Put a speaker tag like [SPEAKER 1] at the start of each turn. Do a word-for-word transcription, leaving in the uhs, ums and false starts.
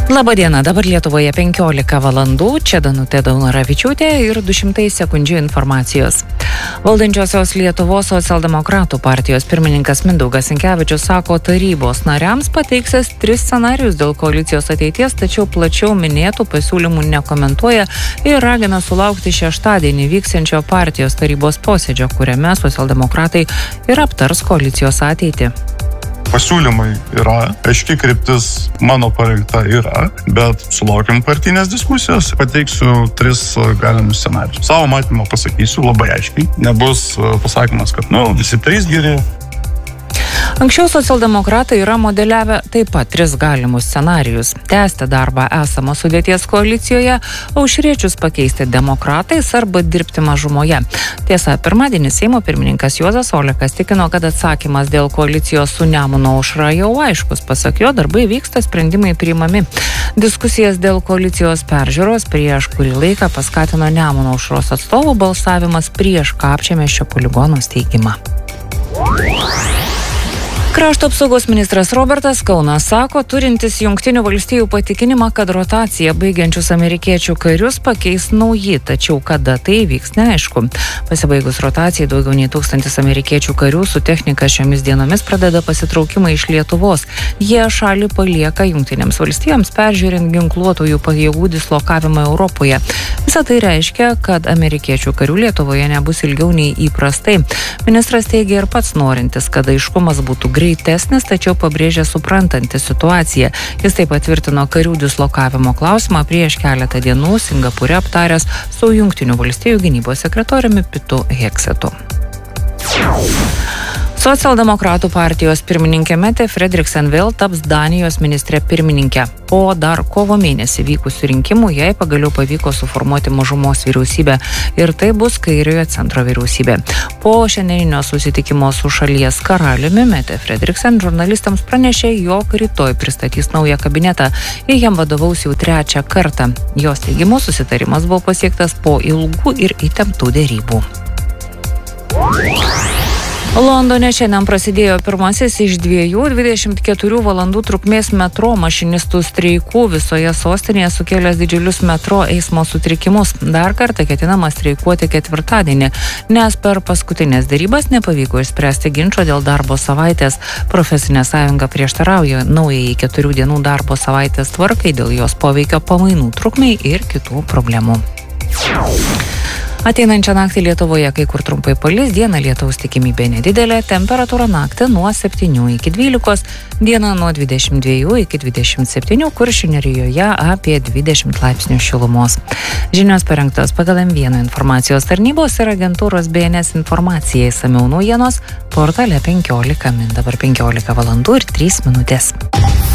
[SPEAKER 1] Labadiena, dabar Lietuvoje penkiolika valandų, čia Danutė Daunoravičiūtė ir du šimtai sekundžių informacijos. Valdančiosios Lietuvos socialdemokratų partijos pirmininkas Mindaugas Sinkevičius sako, tarybos nariams pateiksęs tris scenarius dėl koalicijos ateities, tačiau plačiau minėtų pasiūlymų nekomentuoja ir ragina sulaukti šeštadienį vyksiančio partijos tarybos posėdžio, kuriame socialdemokratai ir aptars koalicijos ateitį.
[SPEAKER 2] Pasiūlymai yra, aiški kryptis mano parinkta yra, bet sulaukiam partinės diskusijos, pateiksiu tris galimus scenarius. Savo matymą pasakysiu labai aiškiai, nebus pasakymas, kad nu, visi trys geri.
[SPEAKER 1] Anksčiau socialdemokratai yra modeliavę taip pat tris galimus scenarijus. Tęsti darbą esamą sudėties koalicijoje, aušriečius pakeisti demokratais arba dirbti mažumoje. Tiesa, pirmadienį Seimo pirmininkas Juozas Olekas tikino, kad atsakymas dėl koalicijos su Nemuno aušra jau aiškus. Pasak jo, darbai vyksta, sprendimai priimami. Diskusijas dėl koalicijos peržiūros prieš kurį laiką paskatino Nemuno aušros atstovų balsavimas prieš Kapčiamiesčio poligono steigimą. Krašto apsaugos ministras Robertas Kaunas sako, turintis Jungtinių valstijų patikinimą, kad rotaciją baigiančius amerikiečių karius pakeis nauji, tačiau kada tai vyks neaišku. Pasibaigus rotacijai daugiau nei tūkstantis amerikiečių karių su technika šiomis dienomis pradeda pasitraukimą iš Lietuvos. Jie šalį palieka Jungtinėms valstijoms, peržiūrint ginkluotojų pajėgų dislokavimą Europoje. Visą tai reiškia, kad amerikiečių karių Lietuvoje nebus ilgiau nei įprastai. Ministras teigia ir pats norintis, kad aiškumas būtų greitesnis, tačiau pabrėžė suprantantis situaciją. Jis taip patvirtino karių dislokavimo klausimą prieš keletą dienų Singapūre aptaręs su Jungtinių valstijų gynybos sekretoriumi Pitu Heksetu. Socialdemokratų partijos pirmininkė Mette Frederiksen vėl taps Danijos ministrė pirmininkė. Po dar kovo mėnesį vykusių rinkimų jai pagaliau pavyko suformuoti mažumos vyriausybę ir tai bus kairiojo centro vyriausybė. Po šiandieninio susitikimo su šalies karaliumi Mette Frederiksen žurnalistams pranešė, jog rytoj pristatys naują kabinetą ir jam vadovaus jau trečią kartą. Jos teigimu susitarimas buvo pasiektas po ilgų ir įtemptų derybų. Londone šiandien prasidėjo pirmasis iš dviejų dvidešimt keturių valandų trukmės metro mašinistų streikų visoje sostinėje sukėlęs didžiulius metro eismo sutrikimus. Dar kartą ketinama streikuoti ketvirtadienį, nes per paskutinės derybas nepavyko išspręsti ginčo dėl darbo savaitės. Profesinė sąjunga prieštarauja naujai keturių dienų darbo savaitės tvarkai dėl jos poveikio pamainų trukmei ir kitų problemų. Ateinančią naktį Lietuvoje kai kur trumpai palis, dieną lietaus tikimybė nedidelė, temperatūra naktį nuo septynių iki dvylikos, dieną nuo dvidešimt dviejų iki dvidešimt septynių, Kuršių nerijoje apie dvidešimt laipsnių šilumos. Žinios parengtos pagal M vieną informacijos tarnybos ir agentūros B N S informacija. Išsamiau naujienos portale penkiolika min, dabar penkiolika valandų ir trys minutės.